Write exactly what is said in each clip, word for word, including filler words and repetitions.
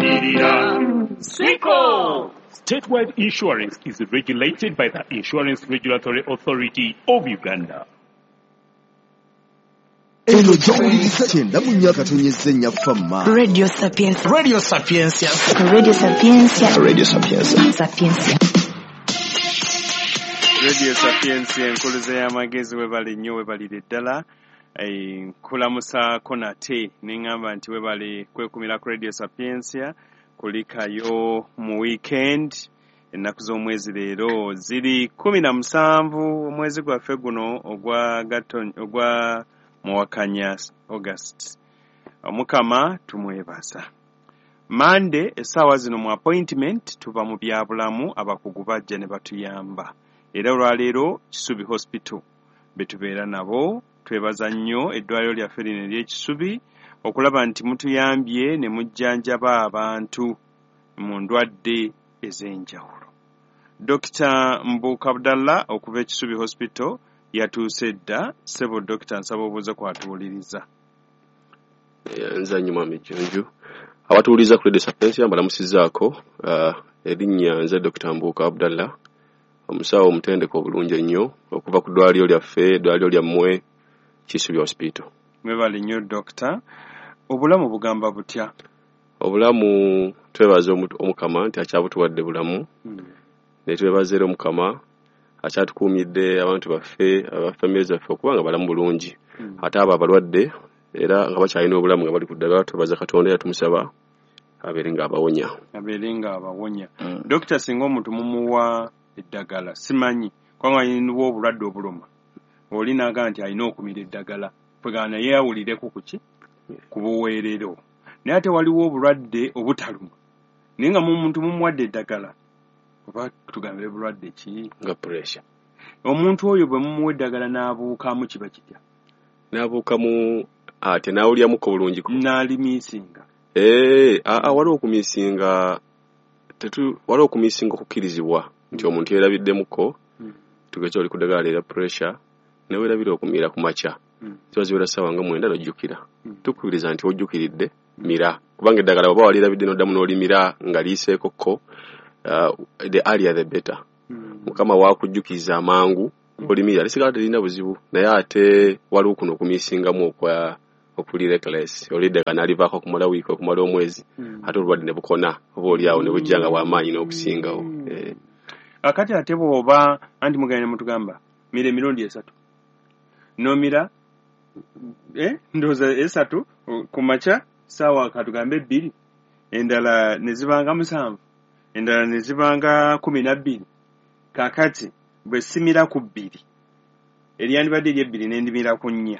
Siko! Statewide insurance is regulated by the Insurance Regulatory Authority of Uganda. Eno jawuliriza kyenda mu myaka tonyezenya famma. Radio Sapienza. Radio Sapienza. Radio Sapienza. Radio Sapienza. Sapienza. Radio Sapienza enkuluze y'amagezi webali nnyo webalire ddala. Nkulamusa konate nengamba nti webali kwekumira ku Radio Sapienza kulikayo mu weekend ennaku z'omwezi leero ziri kumi na musanvu omwezi gwaffe guno ogwa gaton ogwa Mwakanya August. Mukama tumwebaza. Monday essaawa zino mu appointment tuva mu byabulamu abakugu bajja ne batuyamba. Era olwaleero Kisubi Hospital betubeera nabo twebaza nnyo eddwaliro lyaffe lino ery'Ekisubi okulaba nti mutuyambye ne mujjanjaba abantu mu ndwadde ez'enjawulo. Dokita Mbuka Abdallah okuva Kisubi Hospital yatuuse dda sebo Dokita nsaba obuuze kwatuwuliriza. Nza nyuma mijonju abatuwuliriza ku Radio Sapienza mbalamusizaako uh, erinnya nze Dokita Mbuka Abdallah omusawo omutendeko obulungi ennyo okuva ku ddwaliro lyaffe eddwaliro lyammwe Kisubi Hospital. Mwebale nnyo Dokita. Obulamu bugamba butya? Obulamu twebaza omukama nti akyabutuwadde bulamu hmm. ne twebaza era omukama akyatukuumidde abantu baffe abafamily zaffe okuba nga balamu bulungi hmm. ate abo abalwadde era nga bakyalina obulamu nga bali ku ddagala twebaza Katonda era tumusaba abeere nga abawonya abeere nga abawonya hmm. Dokita singa omuntu mumuwa eddagala simanyi kubanga ayinawo obulwadde obuluma oli n'agamba nti alina okumira eddagala kwegana yeewulireku kuki ku buweerero naye ate waliwo obulwadde obutaluma naye nga omuntu mumuwadde eddagala oba tugambe bulwadde ki nga pressure omuntu oyo bwe mumuwa eddagala n'abuukamu kiba kitya n'abuukamu ate n'awulyamuko bulungi n'alimiisinga ee aa waliwo okumiisinga tetu waliwo okumiisinga okukkirizibwa nti omuntu yerabiddemuko hmm. tugekya oli ku ddagala lera pressure ne weerabira okumira ku makya hmm. kibaziwera ssaawa nga mwenda n'ojjukira hmm. tukubiriza nti ojjukkiridde mira kubanga eddagala oba walirabidde n'oddamu n'olimira nga liiseekokko uh, the earlier the better hmm. mukama wakujjukiza amangu hmm. olimira lisigala terina buzibu naye ate waliwo kuno okumiisingamu okwa okuli reckless olidde kanalivaako okumala wiiki okumala omwezi hmm. ate olwadde ne bukona oba oliawo ne bujja nga bw'amaanyi n'okusingawo hmm. eh. akati ate bw'oba anti mugenda mutugamba mira emirundi esatu nomira eh ndoza esatu ku makya saawa katugambe ebbiri endala ne zibanga musanvu endala ne zibanga kumi na bbiri kakati bwe simira ku bbiri eryandibadde ery'ebbiri n'endimira ku nnya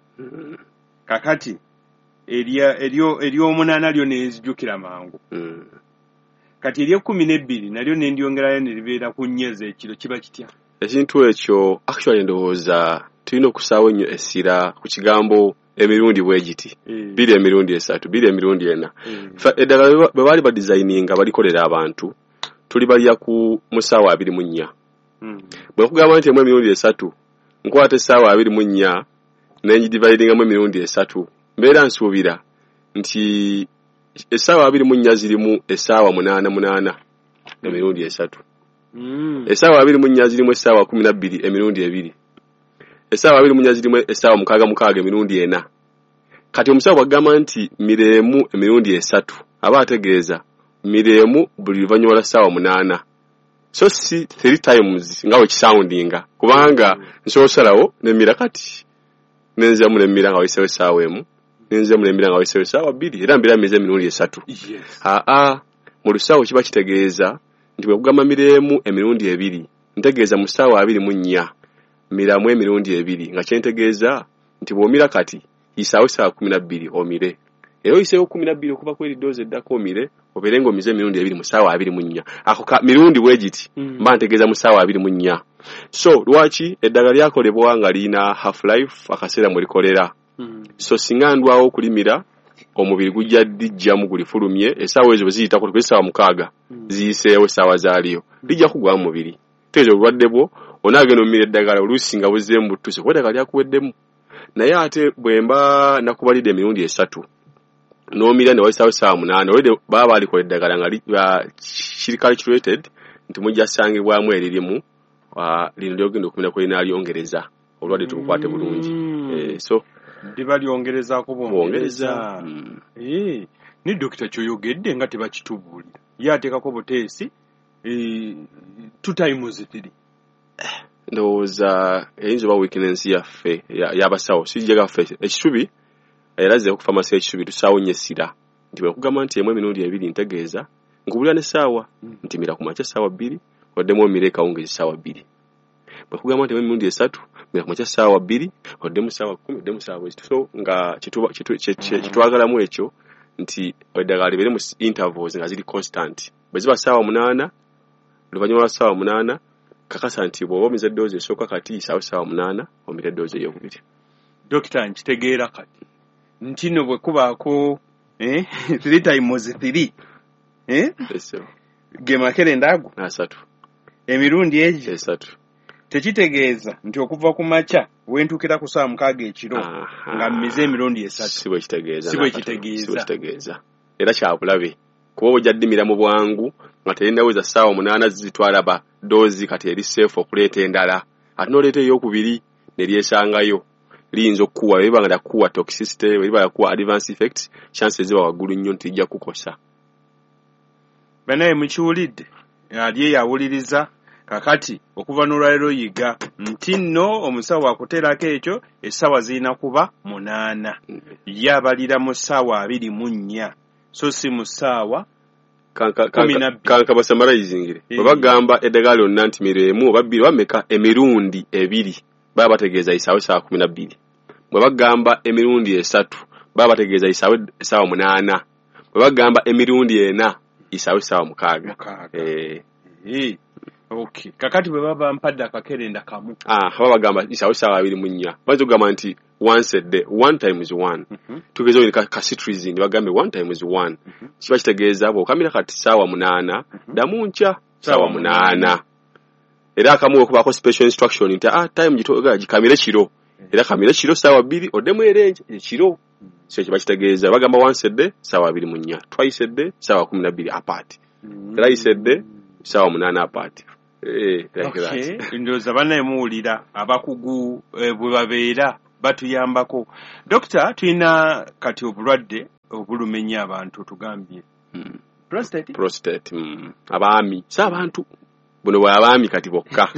kakati erya eryo ery'omunaana lyo nezijjukira mangu kati ery'ekkumi n'ebbiri nalyo nendyongerayo ne libeera ku nnya ez'ekiro kiba kitya ekintu ekyo actually ndowooza tulina okusaawo ennyo essira ku kigambo emirundi bwegiti mm. biri emirundi esatu biri emirundi ena mm. eddagala bwe baali badesigninga balikolera abantu tuli balya ku musaawa abiri mu nnya mm. bwe kugamba nti emu emirundi esatu nkwata essaawa abiri mu nnya nengidividingamu emirundi esatu mbeera nsuubira nti essaawa abiri mu nnya zirimu essaawa munaana munaana emirundi esatu mm. essaawa abiri mu nnya zirimu essaawa kumi na bbiri emirundi ebiri essaawa abiri mu nnya zirimu essaawa mukaaga mukaaga emirundi ena kati omusawo bw'agamba nti miremu emirundi esatu aba ategeeza miremu buli luvannyuma lwa ssaawa munaana so si three times nga wekisoundinga kubanga mm. nsobola osalawo nemira kati nenziramu nemira nga wayiseewo essaawa emu nenziramu nemira nga wayiseewo essaawa bbiri era mbira mize emirundi esatu yes. aa mu lusawo kiba kitegeeza nti bwe kugamba miremu emirundi ebiri ntegeeza mu ssaawa abiri mu nnya miramu emirundi ebiri nga kyentegeeza nti bw'omira kati yisaawo essaawa kumi na bbiri omire era oyiseewo kumi na bbiri okuva ku eridoozi eddako omire obeere ng'omize emirundi ebiri mu ssaawa abiri mu nnya ako ka mirundi bwe giti mm. mba ntegeeza mu ssaawa abiri mu nnya so lwaki eddagala lyakolebwa nga lirina half life akaseera mwe likolera mm. so singa ndwawo okulimira omubiri gujja dijjamu gulifulumye essaawa ezo bwe ziyitako tukuba essaawa mukaaga mm. ziyiseewo essaawa zaaliyo lijja kugwa mu mubiri tegeeza obulwadde bwo onaagenda omira eddagala oluusi nga buzzeemu buttuse kuba eddagala lyakuweddemu naye ate bwe mba nakubalidde emirundi esatu n'omira ne wayisawo essaawa munaana olwedde baba balikola eddagala nga kirikali curated nti mujja ssangibwamu eririmu lino lyogenda okumira kwe linaalyongereza obulwadde tubukwate bulungi so diba lyongerezaako bwongereza ne dokita kyoyogedde nga tebakitubuulira ye ateekako buteesi two times three ndowooza eyinza oba weakness yaffe y'abasawo sijjagaffe ekisubi eraze ku famasi ekisubi tusaawo nnyo essira nti bwe kugamba nti emu emirundi ebiri ntegeeza nkubulira n'essaawa ntimira ku makya essaawa bbiri oddemu omira ekawungeezi essaawa bbiri bwe kugamba nti emu emirundi esatu mira ku makya essaawa bbiri oddemu essaawa kkumi oddemu essaawa bweziti so nga kitwagalamu ekyo nti eddagala libeere mu intervals nga ziri constant bwe ziba ssaawa munaana oluvannyuma lwa ssaawa munaana kakasa nti bw'oba omiza eddoozi esooka kati isaawo ssaawa munaana omira eddoozi ey'okubiri. Dokita nkitegeera kati nti no bwe kubaako eh three times three eh eso ge makerenda ago asatu emirundi ejo esatu tekitegeeza nti okuva ku makya wentukira ku ssaawa mukaaga ekiro nga mmize emirundi esatu si bwe kitegeeza si bwe kitegeeza si bwe kitegeeza era kyabulabe kuba ojja ddimira mu bwangu nga terindaweza ssaawa munaana zitwala ba doozi kati eri seefu okuleeta endala ate n'oleeta ey'okubiri ne lyesangayo liyinza okukuwa weba nga lyakuwa toxicity weba lyakuwa adverse effects chances ziba waggulu nnyo nti lijja kukosa. Banaye mukiwulidde ali yawuliriza kakati okuva n'olwaliro yiga nti nno omusawo akuteerako ekyo essaawa zirina kuba munaana ye abalira mu ssaawa abiri mu nnya so si mu ssaawa kanka basamalizingire bwe bagamba eddagala lyonna nti miremu oba bbiri bameka emirundi ebiri baba bategeeza isaawe essaawa kumi na bbiri bwe bagamba emirundi esatu baba bategeeza isaawe essaawa munaana bwe bagamba emirundi ena isaawe essaawa mukaaga. Eh. Eh. Okay. Kakati bwe baba mpadde akakerenda kamu. Ah, baba bagamba isaawe essaawa abiri mu nnya. Bayinza okugamba nti once a day, one time is one. Mm-hmm. Tugezo ni ka citrizine bagambe one time is one. Mm-hmm. Kiba kitegeeza bwo kamira kati ssaawa munaana mm-hmm. damu nkya ssaawa munaana. Era akamu okubaako special instruction nti ah time gitoga gikamire kiro. Era kamire kiro ssaawa bbiri oddemu erenje ekiro. So kiba kitegeeza bagamba once a day ssaawa abiri mu nnya. Twice a day ssaawa kumi na bbiri apart. Mm-hmm. Thrice a day ssaawa munaana apart. Eh, okay. Ndowooza banaye muwulira abakugu eh, bwe babeera batuyambako. Dokita tulina kati obulwadde obulumenya abantu tugambye. Mm. Prostate. Prostate. Mm. Abaami. Sa abantu. Buno bwa abaami kati bokka.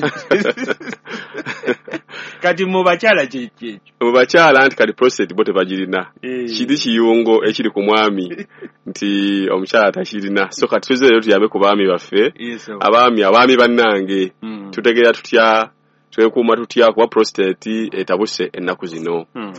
Kati mu bakyala kyekyo. Mu bakyala anti kati prostate bote bagirina. Eh. Kidi kiyungo ekiri ku mwami nti omukyala takirina. So kati tuze lero tuyabe ku baami baffe. Yes, so. Abaami abaami bannange. Mm. Tutegeera tutya twekuuma tutya kuba prostate etabuse ennaku zino. Mm.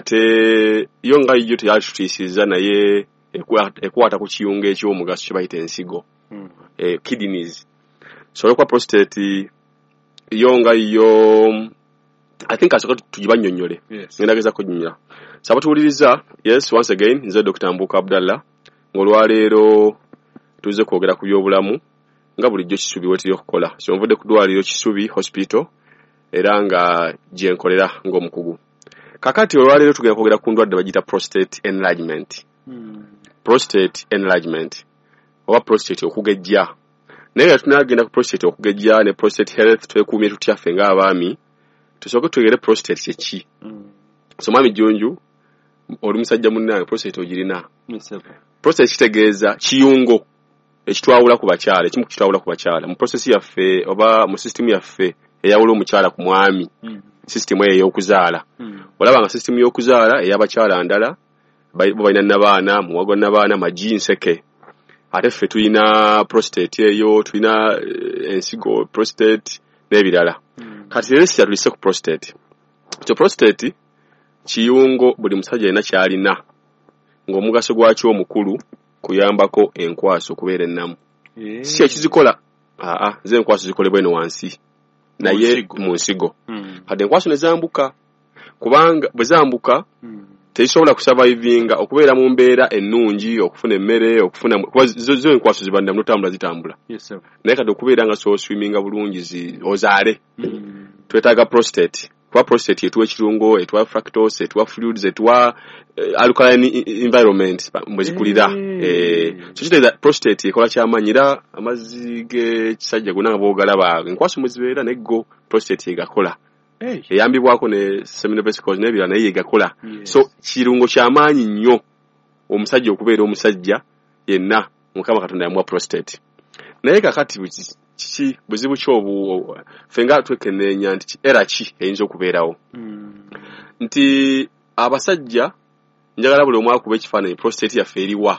Ate yo nga yo tuyali tutisiza naye ekwata ku kiyungo eky'omugaso kye bayita ensigo. Mm. Eh, kidneys. So kwa prostate yonga yo I think asoka tugibannyonnyole. Yes. Ngendageza kunyumya. Saba tuwuliriza, yes, once again nze Doctor Mbuka Abdallah ng'olwaleero tuze kwogera ku byobulamu nga bulijjo Kisubi wetiri okukola. So nvudde ku ddwaliro Kisubi Hospital era nga gye nkolera ng'omukugu. Kakati olwaleero tugenda kwogera ku ndwadde bagiyita prostate enlargement. Hmm. Prostate enlargement oba prostate okugejja. Naye tunagenda ku prostate okugejja ne prostate health twekuumye tutya ffe ng'abaami tusooke twegere prostate kyeki. Mm. So mami Jonju oli musajja munnange prostate ogirina. Yes, prostate kitegeeza kiyungo ekitwawula ku bakyala ekimu kitwawula ku bakyala mu process yaffe oba mu system yaffe eyawula omukyala ku mwami. Mm. System eyo ey'okuzaala. Mm. Olaba nga system y'okuzaala ey'abakyala ndala bo balina n'abaana muwago n'abaana majinseke. Ate ffe tulina prostate eyo tulina ensigo prostate n'ebirala. Mm. Kati lesi yatulise ku prostate. So prostate kiyungo buli musajja alina kyalina ng'omugaso gwakyo omukulu kuyambako enkwaso okubeera ennamu. Yeah. Si ekizikola aa ze enkwaso zikolebwa eno wansi naye mu nsigo. Mm. Kati enkwaso ne zambuka kubanga bwe zambuka mm. tezisobola kusurvivinga okubeera mu mbeera ennungi okufuna emmere okufuna kuba zo enkwaso zibanda mutambula zitambula. Yes, sir. Naye kati okubeera nga so swiminga bulungi zi ozaale. Mm. Twetaaga prostate kuba prostate etuwa ekirungo etuwa fructose etuwa fluids etuwa uh, alkaline environment mwezikulira eh so kitegeeza prostate ekola kyamanyira amazzi g'ekisajja gonna nga boogalaba enkwaso muzibeera neggo prostate egakola Hey. eyambibwako ne seminal-vesicles n'ebirala naye egakola Yes. so kirungo kyamaanyi nnyo omusajja okubeera omusajja yenna Mukama Katonda yamuwa prostate naye kakati kiki buzibu ki obu fenga twekenneenya nti era ki eyinza okubeerawo Mm. nti abasajja njagala buli omu akuba ekifaananyi prostate yaffe eriwa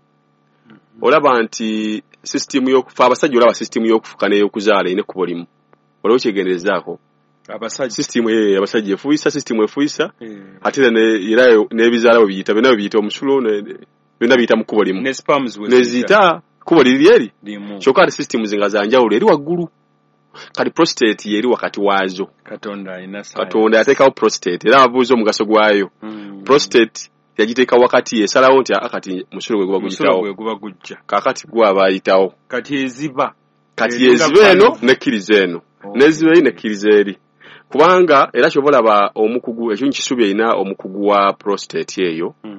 olaba nti system y'okufa abasajja olaba system y'okufuka n'ey'okuzaala ine kubo limu waliwo kyegenderezaako abasajja system ye abasajja efuuyisa system efuuyisa Eh. ate era ne era n'ebizaala bwe biyita byonna biyita omusulo ne byonna biyita mu kubo limu ne spams we neziyita kubo liri eri limu kyokka ati systems nga za njawulo eri waggulu kati prostate yeri wakati waazo Katonda alina science. Katonda yateekawo prostate era abuuza omugaso gwayo Mm. prostate yagiteeka wakati esalawo nti akati musulo gwe guba Omusulo guyitawo gwe guba gujja kakati gwaba ayitawo kati eziba kati Ezinga yeziba eno kwano. nekkiriza eno Okay. neziba eri nekkiriza eri kubanga era kyoba olaba omukugu ekimu kisubi erina omukugu wa prostate eyo Mm.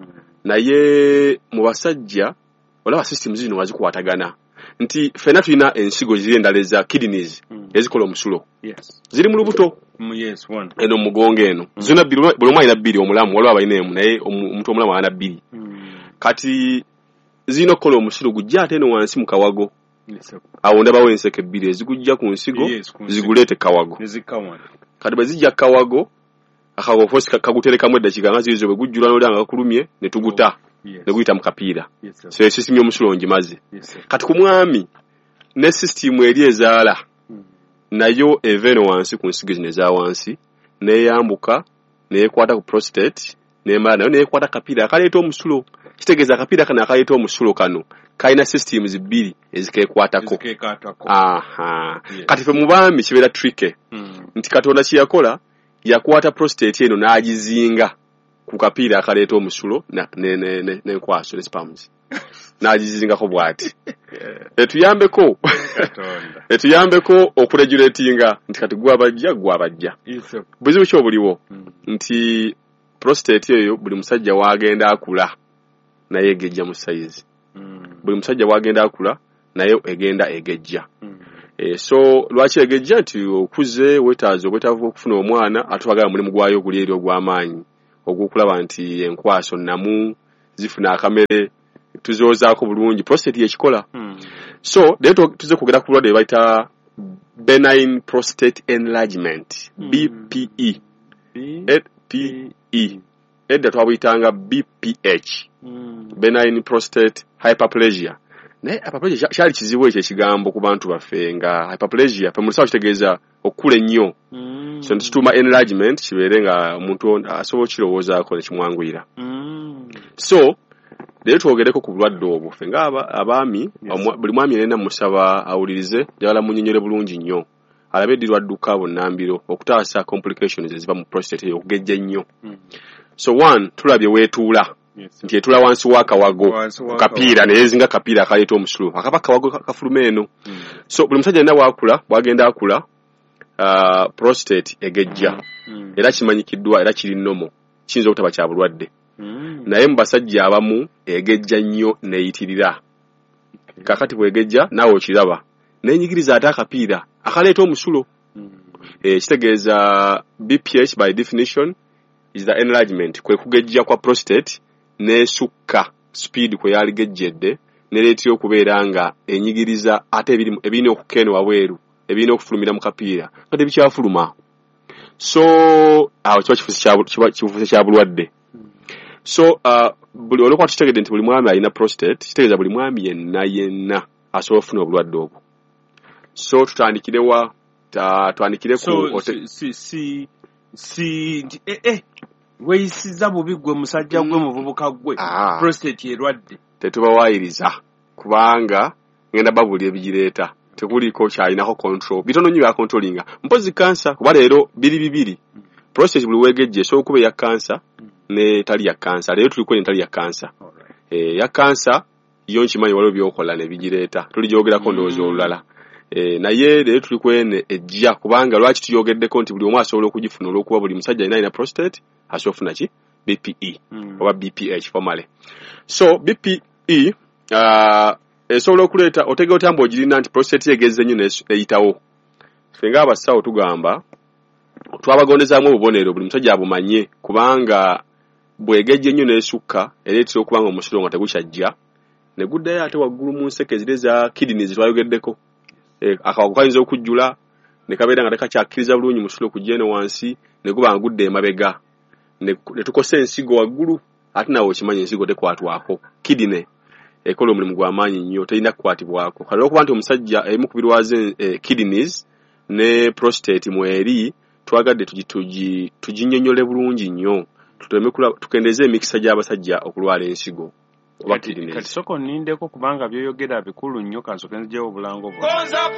naye mu basajja olaba systems zino wazikwatagana nti ffenna tulina ensigo ziri endala eza kidneys Mm. ezikola omusulo Yes. ziri mu lubuto Mm, yes one. eno mugongo eno zonna bbiri buli omu alina bbiri omulamu waliwo abalina emu naye omu- omuntu omulamu alina bbiri Mm. kati zirina okukola omusulo gujja ate eno wansi mu kawago Yes. awo ndabawo enseke ebbiri ezigujja ku nsigo Yes, ku nsigo. ziguleete kawago Nezikawana. kati bwe zijja kawago akawago fosi kaguterekamu eddakiika nga ziizo bwe gujjula n'olya nga gakulumye ne tuguta Yes. ne guyita mu kapiira Yes. Sir. so esisimu y'omusulo ngimaze Yes. Sir. kati ku mwami ne sisitimu eri ezaala Mm. nayo eva eno wansi ku nsigo zino eza wansi neeyambuka neekwata ku prostate nemala nayo neekwata kapiira akaleeta omusulo kitegeeza akapiira kano akaleeta omusulo kano kalina systems bbiri ezikeekwatako Ezikeekatako. aha Yes. kati fe mu baami kibeera tricky Mm. nti Katonda kye yakola yakwata prostate eno n'agizinga ku kapiira akaleeta omusulo na- ne- ne- ne- n'enkwaso ne spams n'agizingako bw'ati etuyambeko Katonda. etuyambeko okuregulatinga nti kati gwabajja gwabajja Yes. Sir. buzibu ki obuliwo Mm. nti prostate eyo buli musajja waagenda akula naye egejja mu sayizi Mm. buli musajja waagenda akula naye egenda egejja Mm. e, so lwaki egejja nti okuze wetaaza obwetaavu okufuna omwana atwagala mulimu gwayo oguli eri ogw'amaanyi ogw'okulaba nti enkwaso namu zifuna akamere tuzoozaako bulungi prostate yekikola Mm. so leero tu- tuze kwogera ku bulwadde bayita benign prostate enlargement Mm. B P E B- B P E edda twabuyitanga B P H Mm. benign prostate hyperplasia naye hyperplasia kya- kyali kizibu ekyo ekigambo ku bantu baffe nga hyperplasia pe mu lusawo kitegeeza okukula ennyo Mm. so nekituuma enlargement kibeere nga omuntu ono asobola okukirowoozaako nekimwanguyira Mm. so leero twogereko ku bulwadde obwo ffe nga aba- abaami Yes. omwa- buli mwami yenna musaba awulirize njagala munnyonnyole bulungi nnyo alabe eddirwa dduka bonnambiro okutaasa complications eziva mu prostate eyo okugejja ennyo Mm. so one tulabye weetuula Yes. nti etula wansi w'akawago Wansi ku w'akawago. kapiira neyezinga akapiira akaleeta omusulo akaba akawago ka- kafuluma eno Mm. so buli musajja yenna bw'akula bw'agenda akula uh, prostate egejja Mm. era kimanyikiddwa era kiri nnomo kiyinza obutaba kya bulwadde Mm. naye mu basajja abamu egejja nnyo neeyitirira kakati bwegejja naawe okiraba neenyigiriza ate akapiira akaleeta omusulo Mm. e, kitegeeza B P H by definition is the enlargement kwe kugejja kwa prostate n'esukka speed kwe yaligejjedde nereetera okubeera nga enyigiriza ate ebiri- ebirina okukeeno wabweru ebirina okufulumira mu kapiira nga tebikyafuluma so awo kiba kifuuse kya bu- kiba kifuuse kya bulwadde so uh, buli olwokuba tutegedde nti buli mwami alina prostate kitegeeza buli mwami yenna yenna asobola okufuna obulwadde obwo so tutandikire wa ta- twandikire ku So ote- si si si si nti eh eh weeyisiza bubi gwe musajja gwe muvubuka gwe Ah. prostate erwadde. tetubawaayiriza kubanga ngenda babuli ebigireeta tekuliko kyalinako control bitono nnyo bya controllinga mpozi kansa kuba leero biri bibiri prostate buli weegejje esobola okuba eya kansa ne tali ya kansa leero tuliko ne tali ya kansa Alright. e, ya kansa yo nkimanyi waliwo byokola ne bigireeta tuligyogerako ndowooza olulala eh naye leero tuli kwene ejja kubanga lwaki tuyogeddeko nti buli omu asobola okugifuna olw'okuba buli musajja alina ina prostate asobola okufuna ki B P E mm. oba B P H formally. So B P E uh, esobola okuleeta otegeka otambo ogirina nti prostate egezze nnyo neyitawo. Fenga abasawo tugamba twabagondezaamu obubonero buli musajja abumanye kubanga bwegejje nnyo n'esukka ereetera okubanga omusiro nga tegukyajja ne guddayo ate waggulu mu nseke zire za kidneys twayogeddeko e, akawago kayinza okujjula ne kabeera nga tekakyakkiriza bulungi musiro kujja eno wansi ne guba nga gudda emabega ne, ne tukosa ensigo waggulu ate nawe okimanyi ensigo tekwatwako kidney ekola omulimu gw'amaanyi nnyo terina kukwatibwako kale okuba nti omusajja emu ku birwaze eh, kidneys ne prostate mweri twagadde tugi tuginnyonnyole bulungi nnyo tuteme tukendeze emikisa gy'abasajja okulwala ensigo kati soko nindeko kubanga byoyogera bikulu nnyo kansokenzeewo obulango bwo